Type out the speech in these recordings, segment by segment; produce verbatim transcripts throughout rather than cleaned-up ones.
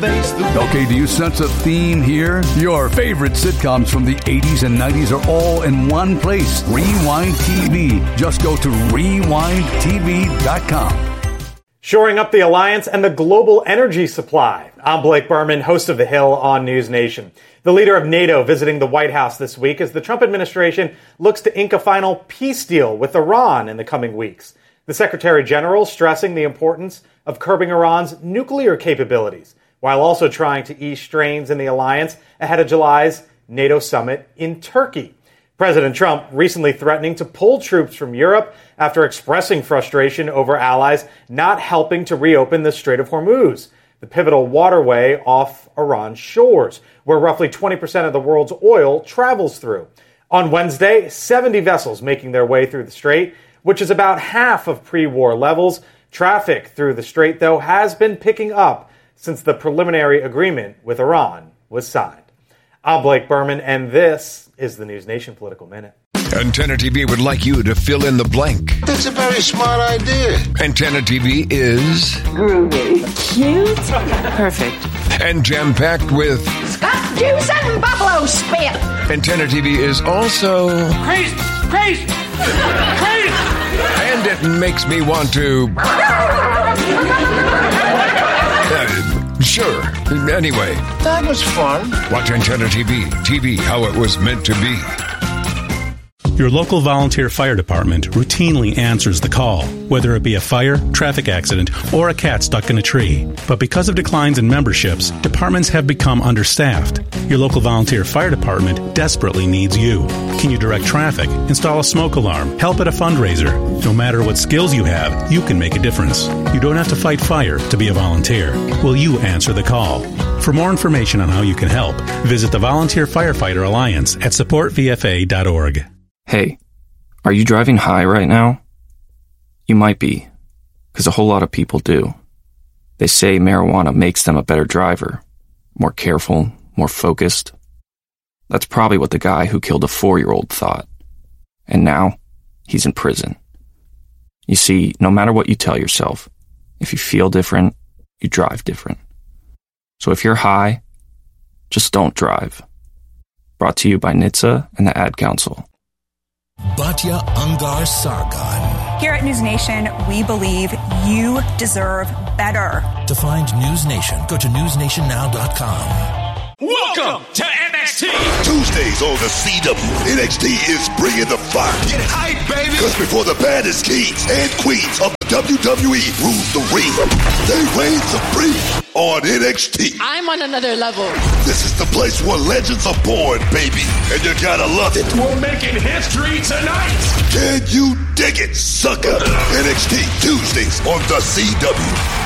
face the... Okay, do you sense a theme here? Your favorite sitcoms from the eighties and nineties are all in one place. Rewind T V. Just go to rewind t v dot com. Shoring up the alliance and the global energy supply. I'm Blake Berman, host of The Hill on News Nation. The leader of NATO visiting the White House this week as the Trump administration looks to ink a final peace deal with Iran in the coming weeks. The Secretary General stressing the importance of curbing Iran's nuclear capabilities, while also trying to ease strains in the alliance ahead of July's NATO summit in Turkey. President Trump recently threatening to pull troops from Europe after expressing frustration over allies not helping to reopen the Strait of Hormuz, the pivotal waterway off Iran's shores, where roughly twenty percent of the world's oil travels through. On Wednesday, seventy vessels making their way through the strait, which is about half of pre-war levels. Traffic through the strait, though, has been picking up since the preliminary agreement with Iran was signed. I'm Blake Berman, and this is the News Nation Political Minute. Antenna T V would like you to fill in the blank. That's a very smart idea. Antenna T V is... groovy. Cute. Perfect. And jam-packed with... Scott juice and buffalo spit. Antenna T V is also... crazy, crazy, crazy. And it makes me want to... Uh, sure. Anyway. That was fun. Watch Antenna T V. T V how it was meant to be. Your local volunteer fire department routinely answers the call, whether it be a fire, traffic accident, or a cat stuck in a tree. But because of declines in memberships, departments have become understaffed. Your local volunteer fire department desperately needs you. Can you direct traffic, install a smoke alarm, help at a fundraiser? No matter what skills you have, you can make a difference. You don't have to fight fire to be a volunteer. Will you answer the call? For more information on how you can help, visit the Volunteer Firefighter Alliance at support v f a dot org. Hey, are you driving high right now? You might be, because a whole lot of people do. They say marijuana makes them a better driver, more careful, more focused. That's probably what the guy who killed a four-year-old thought. And now, he's in prison. You see, no matter what you tell yourself, if you feel different, you drive different. So if you're high, just don't drive. Brought to you by N H T S A and the Ad Council. Batya Ungar Sargon. Here at News Nation, we believe you deserve better. To find News Nation, go to news nation now dot com. Welcome to N X T. Tuesdays on the C W, N X T is bringing the fire. Get hype, baby. Because before the baddest kings and queens of the W W E rule the ring, they reign supreme on N X T. I'm on another level. This is the place where legends are born, baby. And you gotta love it. We're making history tonight. Can you dig it, sucker? N X T, Tuesdays on the C W.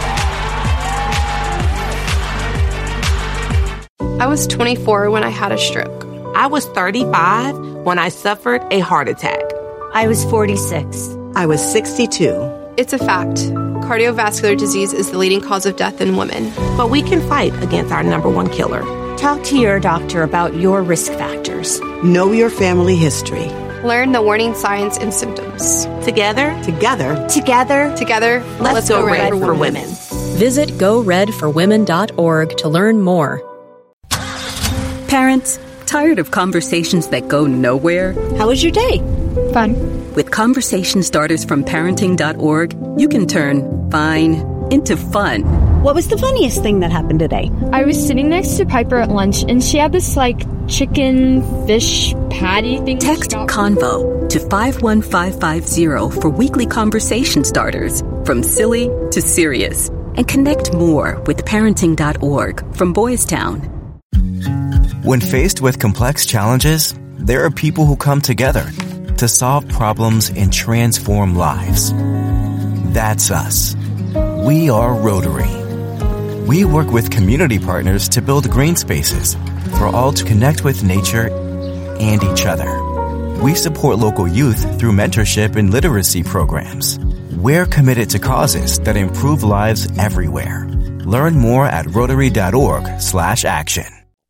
I was twenty-four when I had a stroke. I was thirty-five when I suffered a heart attack. I was forty-six. I was sixty-two. It's a fact. Cardiovascular disease is the leading cause of death in women. But we can fight against our number one killer. Talk to your doctor about your risk factors. Know your family history. Learn the warning signs and symptoms. Together, together, together, together, let's, let's go, go red, red for, for women. women. Visit go red for women dot org to learn more. Parents, tired of conversations that go nowhere? How was your day? Fun. With conversation starters from parenting dot org, you can turn fine into fun. What was the funniest thing that happened today? I was sitting next to Piper at lunch, and she had this, like, chicken fish patty thing. Text CONVO to five one five five zero for weekly conversation starters, from silly to serious. And connect more with parenting dot org from Boys Town. When faced with complex challenges, there are people who come together to solve problems and transform lives. That's us. We are Rotary. We work with community partners to build green spaces for all to connect with nature and each other. We support local youth through mentorship and literacy programs. We're committed to causes that improve lives everywhere. Learn more at rotary dot org slash action.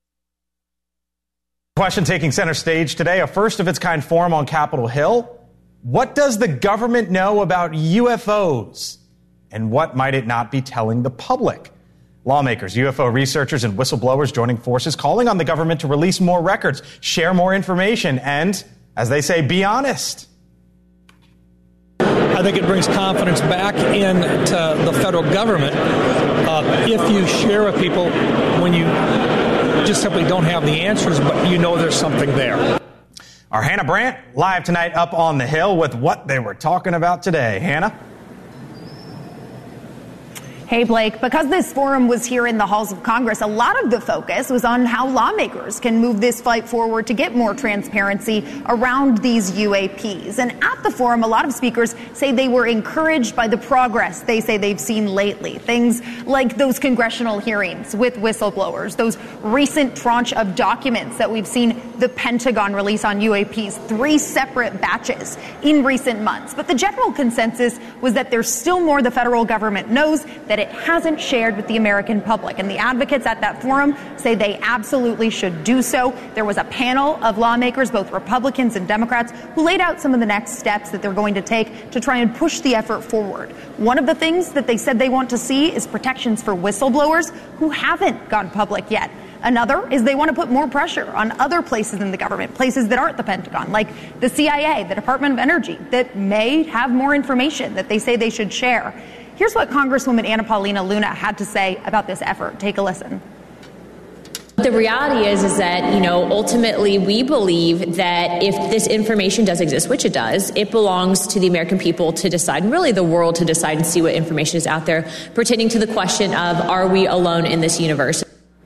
Question taking center stage today, a first of its kind forum on Capitol Hill. What does the government know about U F Os? And what might it not be telling the public? Lawmakers, U F O researchers, and whistleblowers joining forces, calling on the government to release more records, share more information, and, as they say, be honest. I think it brings confidence back into the federal government uh, if you share with people when you just simply don't have the answers, but you know there's something there. Our Hannah Brandt live tonight up on the Hill with what they were talking about today. Hannah? Hey, Blake, because this forum was here in the halls of Congress, a lot of the focus was on how lawmakers can move this fight forward to get more transparency around these U A Ps. And at the forum, a lot of speakers say they were encouraged by the progress they say they've seen lately. Things like those congressional hearings with whistleblowers, those recent tranche of documents that we've seen the Pentagon release on U A Ps, three separate batches in recent months. But the general consensus was that there's still more the federal government knows that it hasn't shared with the American public. And the advocates at that forum say they absolutely should do so. There was a panel of lawmakers, both Republicans and Democrats, who laid out some of the next steps that they're going to take to try and push the effort forward. One of the things that they said they want to see is protections for whistleblowers who haven't gone public yet. Another is they want to put more pressure on other places in the government, places that aren't the Pentagon, like the C I A, the Department of Energy, that may have more information that they say they should share. Here's what Congresswoman Anna Paulina Luna had to say about this effort. Take a listen. The reality is, is that, you know, ultimately we believe that if this information does exist, which it does, it belongs to the American people to decide, and really the world to decide and see what information is out there pertaining to the question of, are we alone in this universe?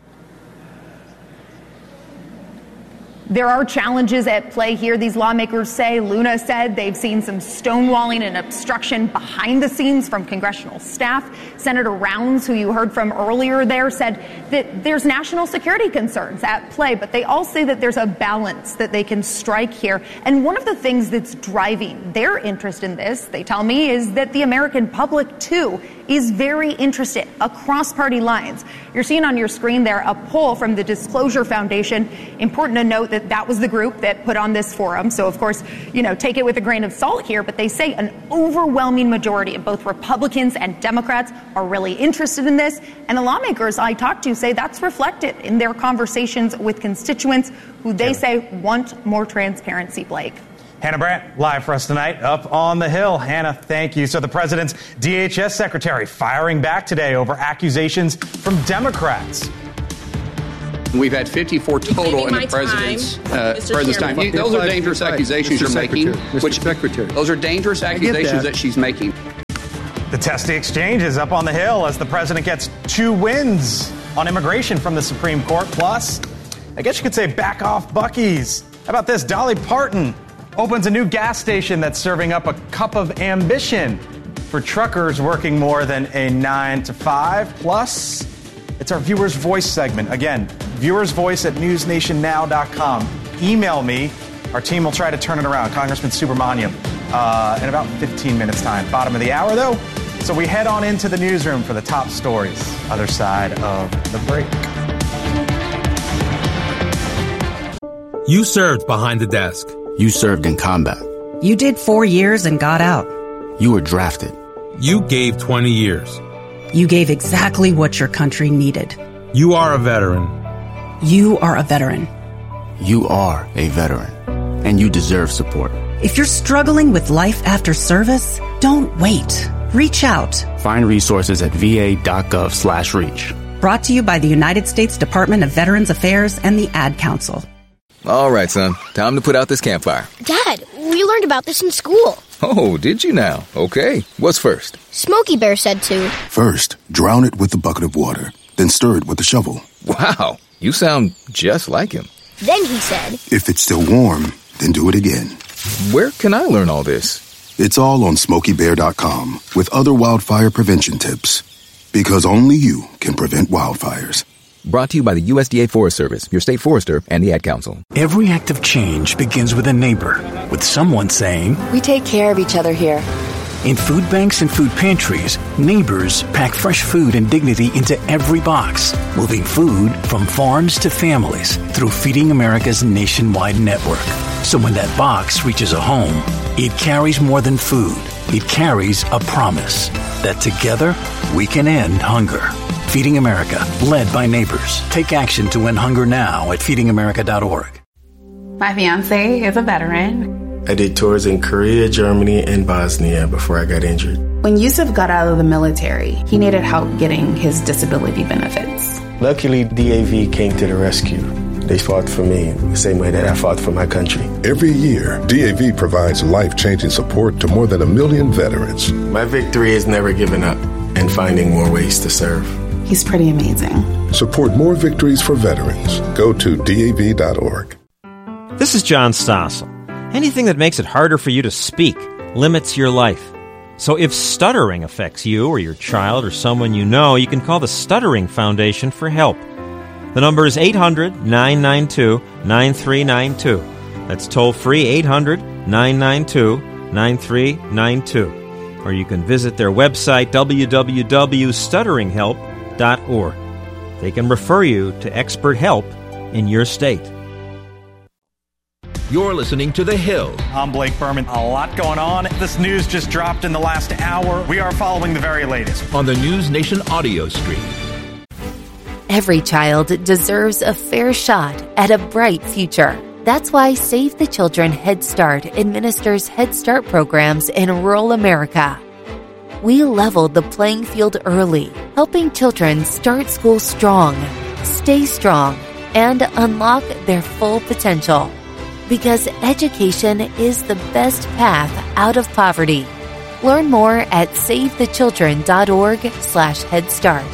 There are challenges at play here, these lawmakers say. Luna said they've seen some stonewalling and obstruction behind the scenes from congressional staff. Senator Rounds, who you heard from earlier there, said that there's national security concerns at play, but they all say that there's a balance that they can strike here. And one of the things that's driving their interest in this, they tell me, is that the American public, too, is very interested across party lines. You're seeing on your screen there a poll from the Disclosure Foundation. Important to note that that was the group that put on this forum. So, of course, you know, take it with a grain of salt here. But they say an overwhelming majority of both Republicans and Democrats are really interested in this. And the lawmakers I talked to say that's reflected in their conversations with constituents who they say want more transparency, Blake. Hannah Brandt, live for us tonight up on the Hill. Hannah, thank you. So the president's D H S secretary firing back today over accusations from Democrats. We've had fifty-four total in the president's time, uh, president's time. You, those are dangerous accusations you're making. Which Secretary. Those are dangerous accusations that. that she's making. The testy exchange is up on the Hill as the president gets two wins on immigration from the Supreme Court. Plus, I guess you could say back off Buc-ee's. How about this? Dolly Parton opens a new gas station that's serving up a cup of ambition for truckers working more than a nine to five. Plus, it's our Viewer's Voice segment. Again, Viewer's Voice at news nation now dot com. Email me. Our team will try to turn it around. Congressman Subramaniam uh, in about fifteen minutes time. Bottom of the hour, though. So we head on into the newsroom for the top stories. Other side of the break. You served behind the desk. You served in combat. You did four years and got out. You were drafted. You gave twenty years. You gave exactly what your country needed. You are a veteran. You are a veteran. You are a veteran. And you deserve support. If you're struggling with life after service, don't wait. Reach out. Find resources at va.gov slash reach. Brought to you by the United States Department of Veterans Affairs and the Ad Council. All right, son. Time to put out this campfire. Dad, we learned about this in school. Oh, did you now? Okay. What's first? Smokey Bear said to. First, drown it with a bucket of water. Then stir it with a shovel. Wow. You sound just like him. Then he said. If it's still warm, then do it again. Where can I learn all this? It's all on smokey bear dot com with other wildfire prevention tips. Because only you can prevent wildfires. Brought to you by the U S D A Forest Service, your state forester, and the Ad Council. Every act of change begins with a neighbor, with someone saying, "We take care of each other here." In food banks and food pantries, neighbors pack fresh food and dignity into every box, moving food from farms to families through Feeding America's nationwide network. So when that box reaches a home, it carries more than food. It carries a promise that together we can end hunger. Feeding America, led by neighbors. Take action to end hunger now at feeding america dot org. My fiance is a veteran. I did tours in Korea, Germany, and Bosnia before I got injured. When Yusuf got out of the military, he needed help getting his disability benefits. Luckily, D A V came to the rescue. They fought for me the same way that I fought for my country. Every year, D A V provides life-changing support to more than a million veterans. My victory is never giving up and finding more ways to serve. He's pretty amazing. Support more victories for veterans. Go to D A V dot org. This is John Stossel. Anything that makes it harder for you to speak limits your life. So if stuttering affects you or your child or someone you know, you can call the Stuttering Foundation for help. The number is eight hundred, nine nine two, nine three nine two. That's toll-free eight hundred, nine nine two, nine three nine two. Or you can visit their website, w w w dot stuttering help dot org. They can refer you to expert help in your state. You're listening to The Hill. I'm Blake Berman. A lot going on. This news just dropped in the last hour. We are following the very latest on the News Nation audio stream. Every child deserves a fair shot at a bright future. That's why Save the Children Head Start administers Head Start programs in rural America. We leveled the playing field early, helping children start school strong, stay strong, and unlock their full potential. Because education is the best path out of poverty. Learn more at save the children dot org slash head start.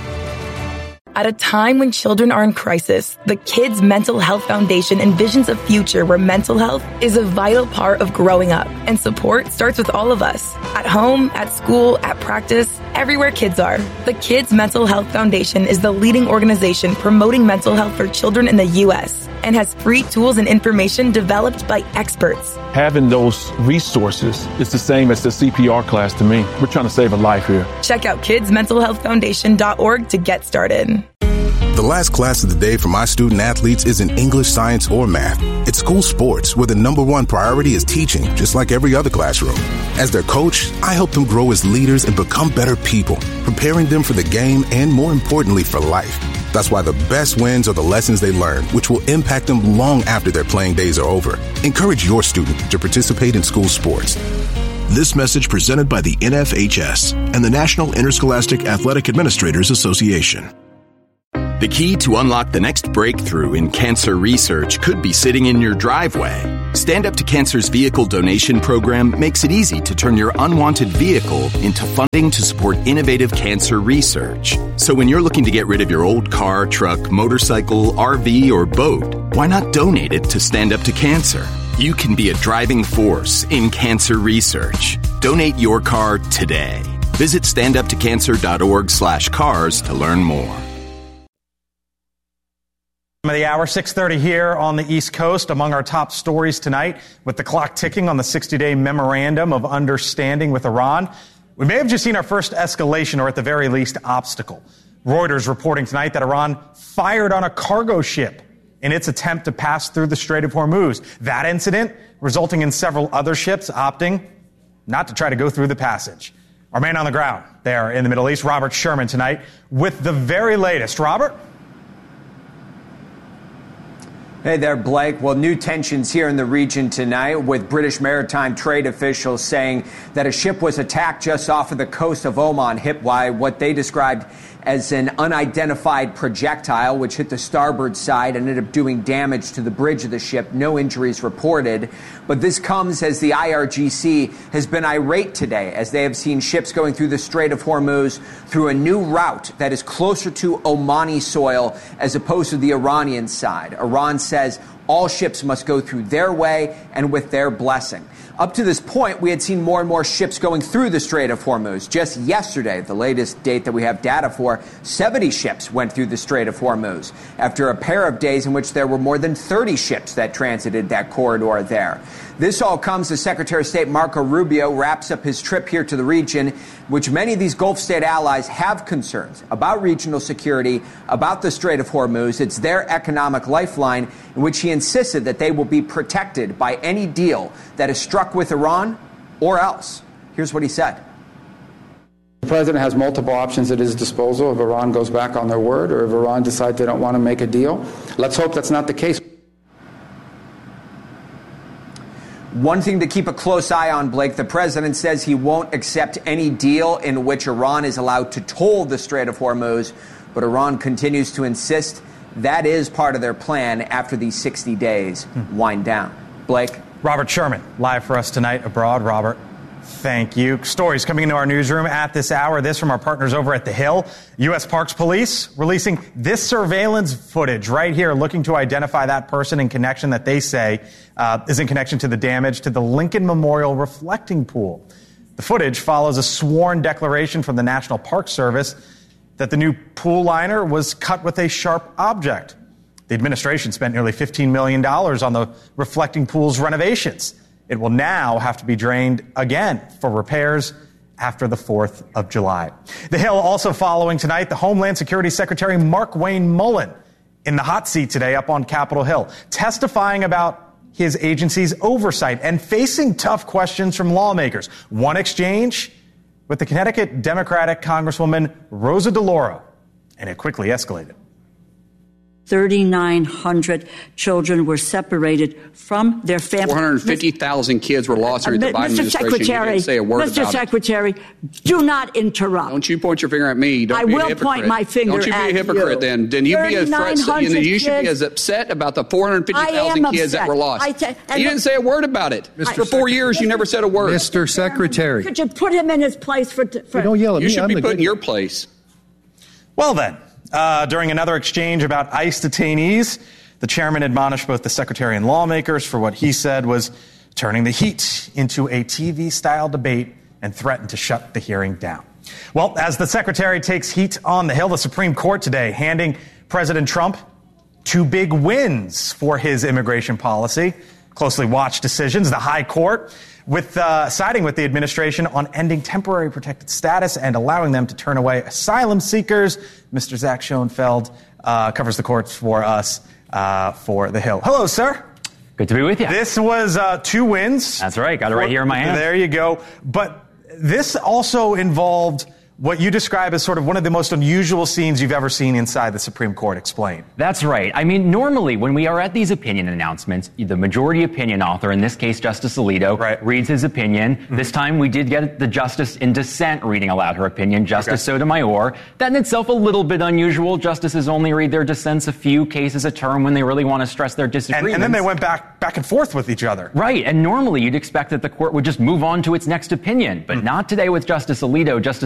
At a time when children are in crisis, the Kids Mental Health Foundation envisions a future where mental health is a vital part of growing up, and support starts with all of us. At home, at school, at practice, everywhere kids are. The Kids Mental Health Foundation is the leading organization promoting mental health for children in the U S and has free tools and information developed by experts. Having those resources is the same as the C P R class to me. We're trying to save a life here. Check out kids mental health foundation dot org to get started. The last class of the day for my student athletes isn't English, science, or math. It's school sports, where the number one priority is teaching, just like every other classroom. As their coach, I help them grow as leaders and become better people, preparing them for the game and, more importantly, for life. That's why the best wins are the lessons they learn, which will impact them long after their playing days are over. Encourage your student to participate in school sports. This message presented by the N F H S and the National Interscholastic Athletic Administrators Association. The key to unlock the next breakthrough in cancer research could be sitting in your driveway. Stand Up to Cancer's vehicle donation program makes it easy to turn your unwanted vehicle into funding to support innovative cancer research. So when you're looking to get rid of your old car, truck, motorcycle, R V, or boat, why not donate it to Stand Up to Cancer? You can be a driving force in cancer research. Donate your car today. Visit stand up to cancer dot org slash cars to learn more. Of the hour, six thirty here on the East Coast. Among our top stories tonight, with the clock ticking on the sixty-day memorandum of understanding with Iran, we may have just seen our first escalation, or at the very least, obstacle. Reuters reporting tonight that Iran fired on a cargo ship in its attempt to pass through the Strait of Hormuz. That incident resulting in several other ships opting not to try to go through the passage. Our man on the ground there in the Middle East, Robert Sherman, tonight with the very latest. Robert? Hey there, Blake. Well, new tensions here in the region tonight, with British maritime trade officials saying that a ship was attacked just off of the coast of Oman, hit by what they described as an unidentified projectile, which hit the starboard side and ended up doing damage to the bridge of the ship. No injuries reported. But this comes as the I R G C has been irate today, as they have seen ships going through the Strait of Hormuz through a new route that is closer to Omani soil as opposed to the Iranian side. Iran says all ships must go through their way and with their blessing. Up to this point, we had seen more and more ships going through the Strait of Hormuz. Just yesterday, the latest date that we have data for, seventy ships went through the Strait of Hormuz, after a pair of days in which there were more than thirty ships that transited that corridor there. This all comes as Secretary of State Marco Rubio wraps up his trip here to the region, which many of these Gulf state allies have concerns about regional security, about the Strait of Hormuz. It's their economic lifeline, in which he insisted that they will be protected by any deal that is struck with Iran or else. Here's what he said. The president has multiple options at his disposal if Iran goes back on their word or if Iran decides they don't want to make a deal. Let's hope that's not the case. One thing to keep a close eye on, Blake, the president says he won't accept any deal in which Iran is allowed to toll the Strait of Hormuz, but Iran continues to insist that is part of their plan after these sixty days wind down. Blake? Robert Sherman, live for us tonight abroad. Robert, thank you. Stories coming into our newsroom at this hour. This from our partners over at The Hill. U S Parks Police releasing this surveillance footage right here, looking to identify that person in connection that they say uh, is in connection to the damage to the Lincoln Memorial reflecting pool. The footage follows a sworn declaration from the National Park Service that the new pool liner was cut with a sharp object. The administration spent nearly fifteen million dollars on the reflecting pool's renovations. It will now have to be drained again for repairs after the fourth of July. The Hill also following tonight, the Homeland Security Secretary Markwayne Mullin in the hot seat today up on Capitol Hill, testifying about his agency's oversight and facing tough questions from lawmakers. One exchange with the Connecticut Democratic Congresswoman Rosa DeLauro, and it quickly escalated. thirty-nine hundred children were separated from their families. four hundred fifty thousand kids were lost during the Biden Mister administration. Secretary, You didn't say a word Mister about Secretary, do not interrupt. Don't you point your finger at me. Don't I be a will hypocrite. point my finger Don't you be at a hypocrite you. then. Then you be as fret, you, know, you should be as upset about the four hundred fifty thousand kids that were lost. I te- you didn't say a word about it. For four years, you never said a word. Mister Secretary. Could you put him in his place for... for don't yell at you me. should I'm be the put in good- your place. Well then, uh, during another exchange about ICE detainees, the chairman admonished both the secretary and lawmakers for what he said was turning the heat into a T V-style debate and threatened to shut the hearing down. Well, as the secretary takes heat on the Hill, the Supreme Court today handing President Trump two big wins for his immigration policy. Closely watched decisions. The High Court with uh, siding with the administration on ending temporary protected status and allowing them to turn away asylum seekers. Mister Zach Schoenfeld uh, covers the courts for us uh, for The Hill. Hello, sir. Good to be with you. This was uh, two wins. That's right. Got it right here in my hand. There you go. But this also involved what you describe as sort of one of the most unusual scenes you've ever seen inside the Supreme Court. Explain. That's right. I mean, normally when we are at these opinion announcements, the majority opinion author, in this case Justice Alito, right. reads his opinion. Mm-hmm. This time we did get the justice in dissent reading aloud her opinion, Justice okay. Sotomayor. That in itself a little bit unusual. Justices only read their dissents a few cases a term when they really want to stress their disagreements. And, and then they went back back and forth with each other. Right. And normally you'd expect that the court would just move on to its next opinion. But mm-hmm. not today with Justice Alito. Justice